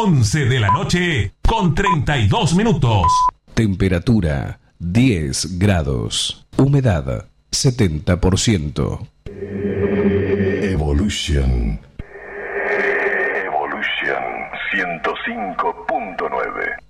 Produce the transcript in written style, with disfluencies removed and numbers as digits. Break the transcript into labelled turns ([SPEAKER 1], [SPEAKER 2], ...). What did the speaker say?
[SPEAKER 1] 11 de la noche con 32 minutos.
[SPEAKER 2] Temperatura 10 grados. Humedad 70%.
[SPEAKER 3] Evolution 105.9.